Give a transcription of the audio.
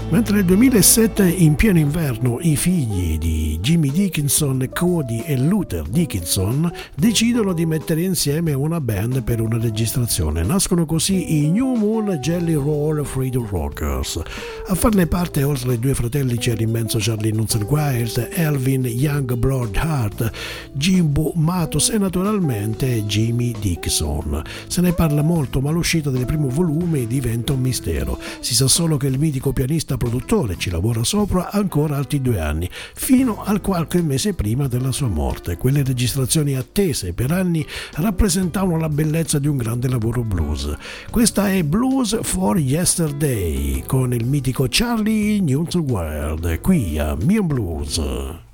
Mentre nel 2007, in pieno inverno, i figli di Jimmy Dickinson, Cody e Luther Dickinson decidono di mettere insieme una band per una registrazione. Nascono così i New Moon Jelly Roll Freedom Rockers. A farne parte, oltre ai due fratelli, c'è l'immenso Charlie Nunzil Wild, Elvin Youngblood Hart, Jimbo Matos e naturalmente Jimmy Dickinson. Se ne parla molto, ma l'uscita del primo volume diventa un mistero. Si sa solo che il mitico pianista produttore ci lavora sopra ancora altri 2 anni, fino al qualche mese prima della sua morte. Quelle registrazioni attese per anni rappresentavano la bellezza di un grande lavoro blues. Questa è Blues for Yesterday con il mitico Charlie Nunzil Wild qui a Mion Blues.